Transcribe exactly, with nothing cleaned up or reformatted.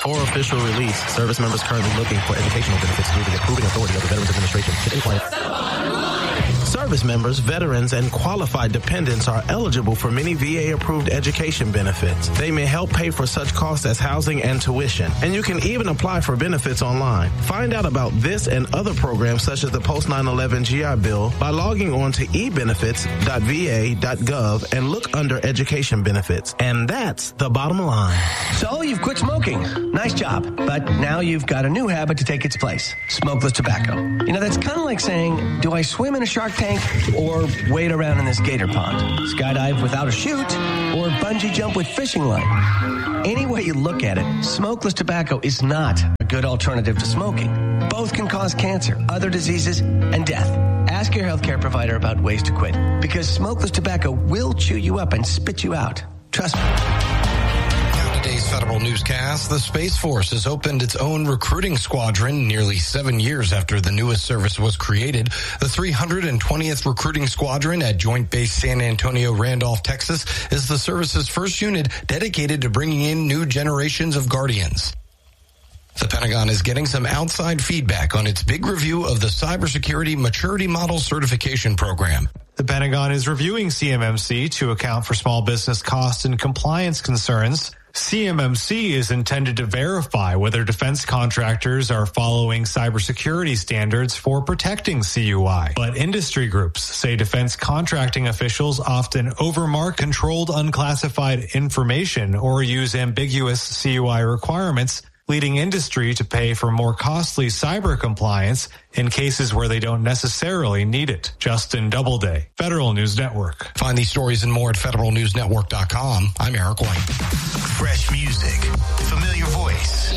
For official release, service members currently looking for educational benefits through the approving authority of the Veterans Administration should inquire. Service members, veterans, and qualified dependents are eligible for many V A-approved education benefits. They may help pay for such costs as housing and tuition, and you can even apply for benefits online. Find out about this and other programs such as the post nine eleven G I Bill by logging on to e benefits dot v a dot gov and look under education benefits. And that's the bottom line. So you've quit smoking. Nice job. But now you've got a new habit to take its place. Smokeless tobacco. You know, that's kind of like saying, do I swim in a Shark Tank or wade around in this gator pond? Skydive without a chute or bungee jump with fishing line? Any way you look at it, smokeless tobacco is not a good alternative to smoking. Both can cause cancer, other diseases, and death. Ask your healthcare provider about ways to quit, because smokeless tobacco will chew you up and spit you out. Trust me. Today's Federal Newscast, the Space Force has opened its own recruiting squadron nearly seven years after the newest service was created. The three hundred twentieth Recruiting Squadron at Joint Base San Antonio, Randolph, Texas, is the service's first unit dedicated to bringing in new generations of Guardians. The Pentagon is getting some outside feedback on its big review of the Cybersecurity Maturity Model Certification Program. The Pentagon is reviewing C M M C to account for small business costs and compliance concerns. C M M C is intended to verify whether defense contractors are following cybersecurity standards for protecting C U I. But industry groups say defense contracting officials often overmark controlled unclassified information or use ambiguous C U I requirements, leading industry to pay for more costly cyber compliance in cases where they don't necessarily need it. Justin Doubleday, Federal News Network. Find these stories and more at federal news network dot com. I'm Eric White. Fresh music, familiar voice.